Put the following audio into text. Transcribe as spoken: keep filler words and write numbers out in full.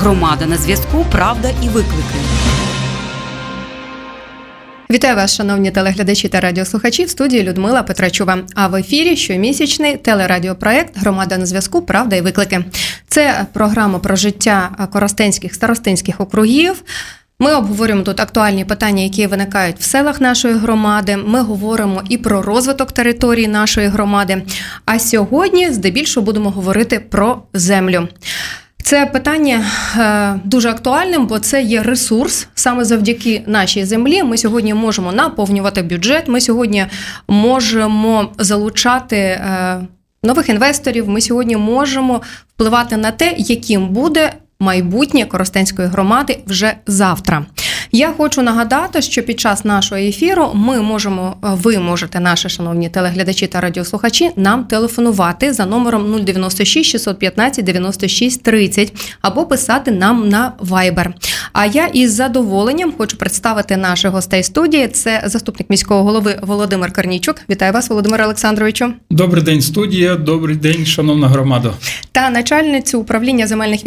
Громада на зв'язку, правда і виклики. Вітаю вас, шановні телеглядачі та радіослухачі, в студії Людмила Петрачова. А в ефірі щомісячний телерадіопроект «Громада на зв'язку. Правда і виклики». Це програма про життя коростенських, старостинських округів. Ми обговорюємо тут актуальні питання, які виникають в селах нашої громади. Ми говоримо і про розвиток території нашої громади. А сьогодні здебільшого будемо говорити про землю. Це питання е, дуже актуальним, бо це є ресурс. Саме завдяки нашій землі ми сьогодні можемо наповнювати бюджет, ми сьогодні можемо залучати е, нових інвесторів, ми сьогодні можемо впливати на те, яким буде майбутнє Коростенської громади вже завтра. Я хочу нагадати, що під час нашого ефіру ми можемо, ви можете, наші шановні телеглядачі та радіослухачі, нам телефонувати за номером нуль дев'яносто шість шістсот п'ятнадцять дев'яносто шість тридцять або писати нам на Viber. А я із задоволенням хочу представити наших гостей студії. Це заступник міського голови Володимир Корнійчук. Вітаю вас, Володимире Олександровичу. Добрий день, студія. Добрий день, шановна громада. Та начальницю управління земельних